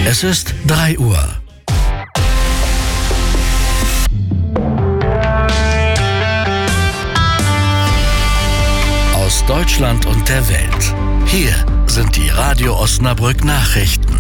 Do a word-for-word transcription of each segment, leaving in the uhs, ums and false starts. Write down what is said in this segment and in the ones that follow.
Es ist drei Uhr. Aus Deutschland und der Welt. Hier sind die Radio Osnabrück Nachrichten.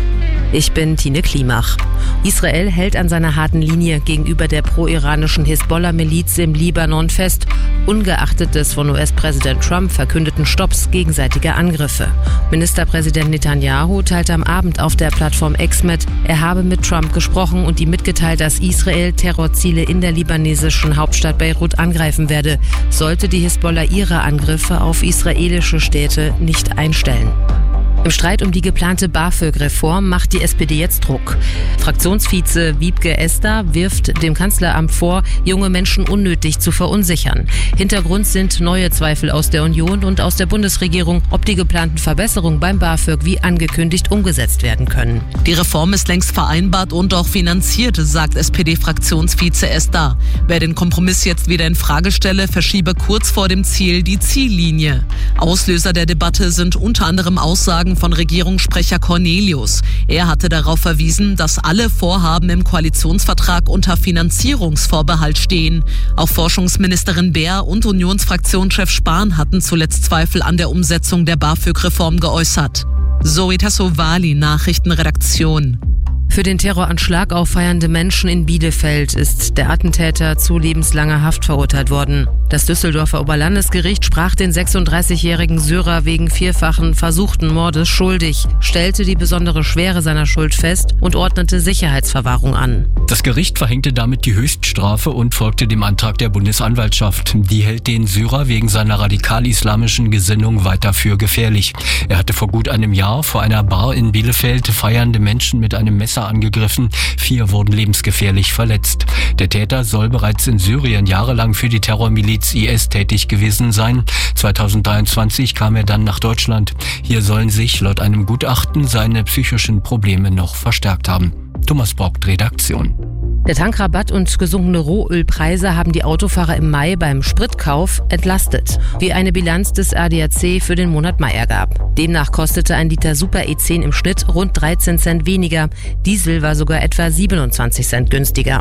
Ich bin Tine Klimach. Israel hält an seiner harten Linie gegenüber der pro-iranischen Hisbollah-Miliz im Libanon fest, ungeachtet des von U S-Präsident Trump verkündeten Stopps gegenseitiger Angriffe. Ministerpräsident Netanyahu teilte am Abend auf der Plattform X mit, er habe mit Trump gesprochen und ihm mitgeteilt, dass Israel Terrorziele in der libanesischen Hauptstadt Beirut angreifen werde, sollte die Hisbollah ihre Angriffe auf israelische Städte nicht einstellen. Im Streit um die geplante BAföG-Reform macht die S P D jetzt Druck. Fraktionsvize Wiebke Esther wirft dem Kanzleramt vor, junge Menschen unnötig zu verunsichern. Hintergrund sind neue Zweifel aus der Union und aus der Bundesregierung, ob die geplanten Verbesserungen beim BAföG wie angekündigt umgesetzt werden können. Die Reform ist längst vereinbart und auch finanziert, sagt S P D-Fraktionsvize Esther. Wer den Kompromiss jetzt wieder in Frage stelle, verschiebe kurz vor dem Ziel die Ziellinie. Auslöser der Debatte sind unter anderem Aussagen von Regierungssprecher Cornelius. Er hatte darauf verwiesen, dass alle Vorhaben im Koalitionsvertrag unter Finanzierungsvorbehalt stehen. Auch Forschungsministerin Beer und Unionsfraktionschef Spahn hatten zuletzt Zweifel an der Umsetzung der BAföG-Reform geäußert. Zoe Tassovali, Nachrichtenredaktion. Für den Terroranschlag auf feiernde Menschen in Bielefeld ist der Attentäter zu lebenslanger Haft verurteilt worden. Das Düsseldorfer Oberlandesgericht sprach den sechsunddreißigjährigen Syrer wegen vierfachen versuchten Mordes schuldig, stellte die besondere Schwere seiner Schuld fest und ordnete Sicherheitsverwahrung an. Das Gericht verhängte damit die Höchststrafe und folgte dem Antrag der Bundesanwaltschaft. Die hält den Syrer wegen seiner radikal-islamischen Gesinnung weiter für gefährlich. Er hatte vor gut einem Jahr vor einer Bar in Bielefeld feiernde Menschen mit einem Messer angegriffen. Vier wurden lebensgefährlich verletzt. Der Täter soll bereits in Syrien jahrelang für die Terrormiliz I S tätig gewesen sein. zweitausenddreiundzwanzig kam er dann nach Deutschland. Hier sollen sich laut einem Gutachten seine psychischen Probleme noch verstärkt haben. Thomas Brock, Redaktion. Der Tankrabatt und gesunkene Rohölpreise haben die Autofahrer im Mai beim Spritkauf entlastet, wie eine Bilanz des A D A C für den Monat Mai ergab. Demnach kostete ein Liter Super E zehn im Schnitt rund dreizehn Cent weniger. Diesel war sogar etwa siebenundzwanzig Cent günstiger.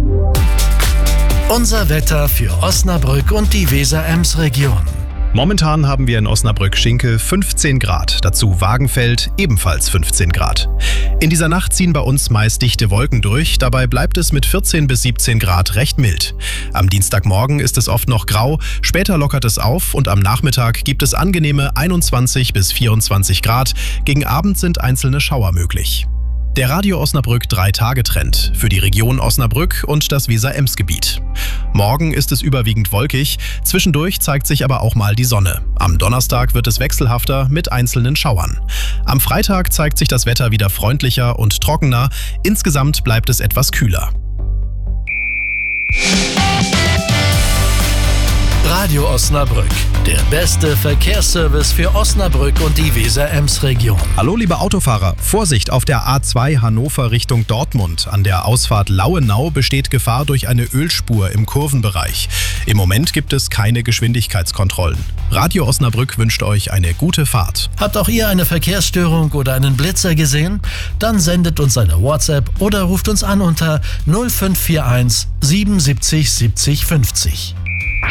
Unser Wetter für Osnabrück und die Weser-Ems-Region. Momentan haben wir in Osnabrück-Schinkel fünfzehn Grad, dazu Wagenfeld ebenfalls fünfzehn Grad. In dieser Nacht ziehen bei uns meist dichte Wolken durch, dabei bleibt es mit vierzehn bis siebzehn Grad recht mild. Am Dienstagmorgen ist es oft noch grau, später lockert es auf und am Nachmittag gibt es angenehme einundzwanzig bis vierundzwanzig Grad, gegen Abend sind einzelne Schauer möglich. Der Radio Osnabrück drei Tage Trend für die Region Osnabrück und das Weser-Ems-Gebiet. Morgen ist es überwiegend wolkig, zwischendurch zeigt sich aber auch mal die Sonne. Am Donnerstag wird es wechselhafter mit einzelnen Schauern. Am Freitag zeigt sich das Wetter wieder freundlicher und trockener, insgesamt bleibt es etwas kühler. Radio Osnabrück, der beste Verkehrsservice für Osnabrück und die Weser-Ems-Region. Hallo liebe Autofahrer, Vorsicht auf der A zwei Hannover Richtung Dortmund. An der Ausfahrt Lauenau besteht Gefahr durch eine Ölspur im Kurvenbereich. Im Moment gibt es keine Geschwindigkeitskontrollen. Radio Osnabrück wünscht euch eine gute Fahrt. Habt auch ihr eine Verkehrsstörung oder einen Blitzer gesehen? Dann sendet uns eine WhatsApp oder ruft uns an unter null fünf vier eins siebenundsiebzig siebzig fünfzig.